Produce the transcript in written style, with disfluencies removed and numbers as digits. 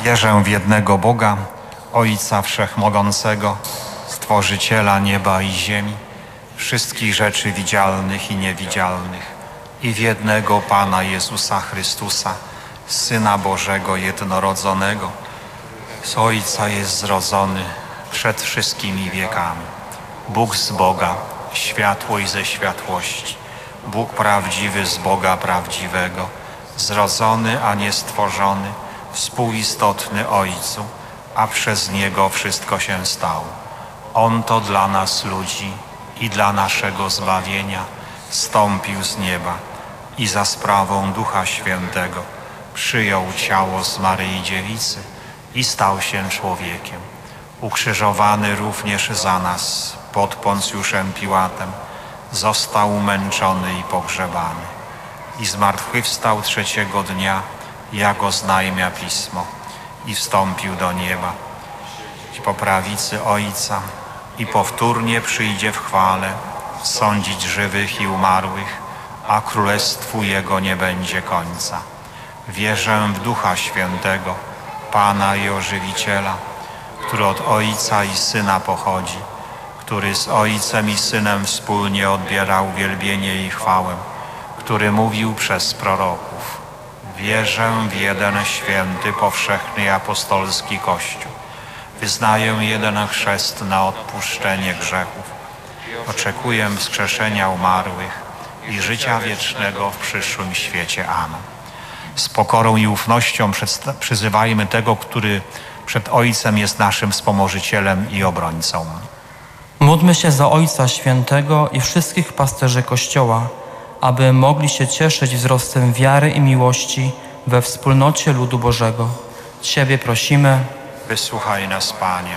Wierzę w jednego Boga, Ojca Wszechmogącego, Stworzyciela nieba i ziemi, wszystkich rzeczy widzialnych i niewidzialnych, i w jednego Pana Jezusa Chrystusa, Syna Bożego jednorodzonego, z Ojca jest zrodzony przed wszystkimi wiekami. Bóg z Boga, światłość ze światłości, Bóg prawdziwy z Boga prawdziwego, zrodzony, a nie stworzony, współistotny Ojcu, a przez Niego wszystko się stało. On to dla nas ludzi i dla naszego zbawienia zstąpił z nieba i za sprawą Ducha Świętego przyjął ciało z Maryi Dziewicy i stał się człowiekiem. Ukrzyżowany również za nas pod Poncjuszem Piłatem, został męczony i pogrzebany. I zmartwychwstał trzeciego dnia, jak oznajmia Pismo, i wstąpił do nieba. I po prawicy Ojca i powtórnie przyjdzie w chwale sądzić żywych i umarłych, a królestwu Jego nie będzie końca. Wierzę w Ducha Świętego, Pana i Ożywiciela, który od Ojca i Syna pochodzi, który z Ojcem i Synem wspólnie odbierał wielbienie i chwałę, który mówił przez proroków. Wierzę w jeden święty, powszechny i apostolski Kościół. Wyznaję jeden chrzest na odpuszczenie grzechów. Oczekuję wskrzeszenia umarłych i życia wiecznego w przyszłym świecie. Amen. Z pokorą i ufnością przyzywajmy tego, który przed Ojcem jest naszym wspomożycielem i obrońcą. Módlmy się za Ojca Świętego i wszystkich pasterzy Kościoła, aby mogli się cieszyć wzrostem wiary i miłości we wspólnocie ludu Bożego. Ciebie prosimy. Wysłuchaj nas, Panie.